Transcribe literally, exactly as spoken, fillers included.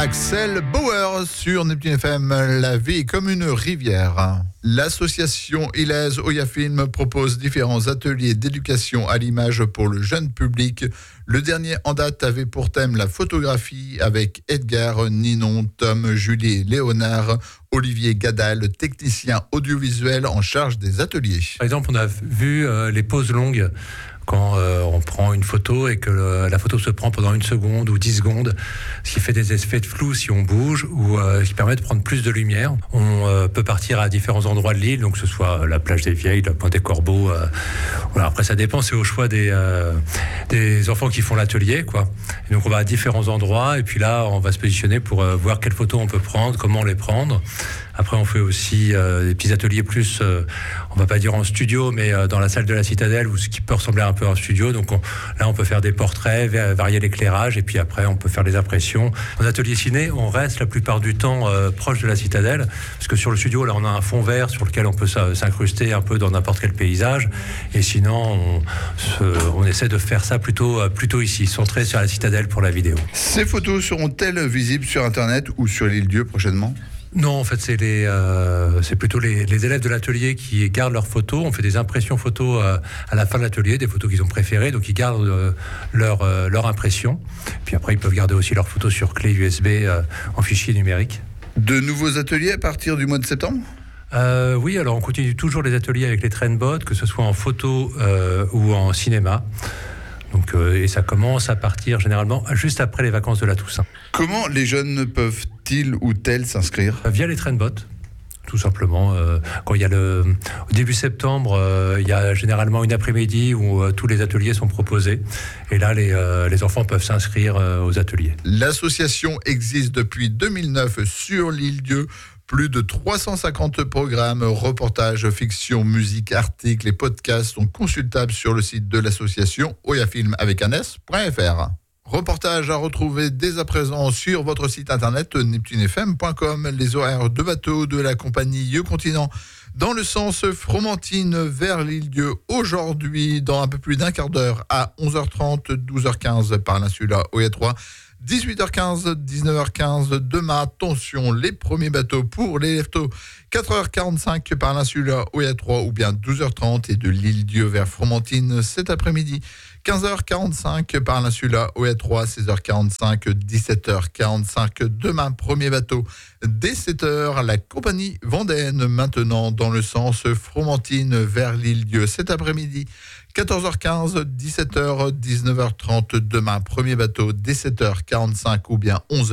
Axel Bauer sur Neptune F M, la vie est comme une rivière. L'association Ilez Oyafilm propose différents ateliers d'éducation à l'image pour le jeune public. Le dernier en date avait pour thème la photographie avec Edgar, Ninon, Tom, Julie et Léonard, Olivier Gadal, technicien audiovisuel en charge des ateliers. Par exemple, on a vu euh, les poses longues. Quand euh, on prend une photo et que le, la photo se prend pendant une seconde ou dix secondes, ce qui fait des effets de flou si on bouge ou euh, qui permet de prendre plus de lumière. On euh, peut partir à différents endroits de l'île, donc que ce soit la plage des Vieilles, la Pointe des Corbeaux. Euh, voilà. Après, ça dépend, c'est au choix des, euh, des enfants qui font l'atelier, quoi. Et donc, on va à différents endroits et puis là, on va se positionner pour euh, voir quelles photos on peut prendre, comment les prendre. Après, on fait aussi euh, des petits ateliers plus, euh, on va pas dire en studio, mais euh, dans la salle de la Citadelle, où ce qui peut ressembler un peu à un studio. Donc on, là, on peut faire des portraits, varier l'éclairage, et puis après, on peut faire des impressions. En atelier ciné, on reste la plupart du temps euh, proche de la Citadelle, parce que sur le studio, là, on a un fond vert sur lequel on peut s'incruster un peu dans n'importe quel paysage. Et sinon, on, se, on essaie de faire ça plutôt, plutôt ici, centré sur la Citadelle pour la vidéo. Ces photos seront-elles visibles sur Internet ou sur l'île-Dieu prochainement ? Non, en fait, c'est, les, euh, c'est plutôt les, les élèves de l'atelier qui gardent leurs photos. On fait des impressions photos euh, à la fin de l'atelier, des photos qu'ils ont préférées, donc ils gardent euh, leur, euh, leur impression. Puis après, ils peuvent garder aussi leurs photos sur clé U S B euh, en fichier numérique. De nouveaux ateliers à partir du mois de septembre ? euh, Oui, alors on continue toujours les ateliers avec les Trendbots, que ce soit en photo euh, ou en cinéma. Donc, euh, et ça commence à partir généralement juste après les vacances de la Toussaint. Comment les jeunes peuvent-ils ou elles s'inscrire ? Via les Trendbots, tout simplement. Euh, quand il y a le au début septembre, euh, il y a généralement une après-midi où euh, tous les ateliers sont proposés. Et là, les, euh, les enfants peuvent s'inscrire euh, aux ateliers. L'association existe depuis deux mille neuf sur l'île-Dieu. Plus de trois cent cinquante programmes, reportages, fiction, musique, articles et podcasts sont consultables sur le site de l'association oyafilm avec un s point f r. Reportage à retrouver dès à présent sur votre site internet neptune f m point com. Les horaires de bateau de la compagnie Yeux Continent dans le sens Fromentine vers l'île-Dieu aujourd'hui dans un peu plus d'un quart d'heure à onze heures trente, douze heures quinze par l'insula Oya trois. dix-huit heures quinze, dix-neuf heures quinze, demain, attention, les premiers bateaux pour les leftos, quatre heures quarante-cinq par l'insula Oya trois ou bien douze heures trente et de l'île-Dieu vers Fromentine cet après-midi, quinze heures quarante-cinq par l'insula Oya trois, seize heures quarante-cinq, dix-sept heures quarante-cinq, demain, premier bateau, dès sept heures, la compagnie Vendéenne, maintenant dans le sens Fromentine vers l'île-Dieu cet après-midi, quatorze heures quinze, dix-sept heures, dix-neuf heures trente, demain, premier bateau, dès sept heures quarante-cinq ou bien onze heures.